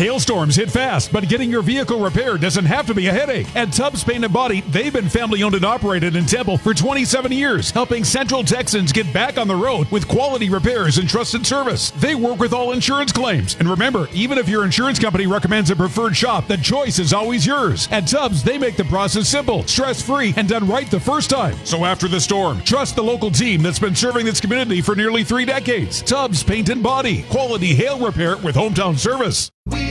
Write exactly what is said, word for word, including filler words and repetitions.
Hailstorms hit fast, but getting your vehicle repaired doesn't have to be a headache. At Tubbs Paint and Body, they've been family owned and operated in Temple for twenty-seven years, helping Central Texans get back on the road with quality repairs and trusted service. They work with all insurance claims. And remember, even if your insurance company recommends a preferred shop, the choice is always yours. At Tubbs, they make the process simple, stress-free, and done right the first time. So after the storm, trust the local team that's been serving this community for nearly three decades. Tubbs Paint and Body, quality hail repair with hometown service. We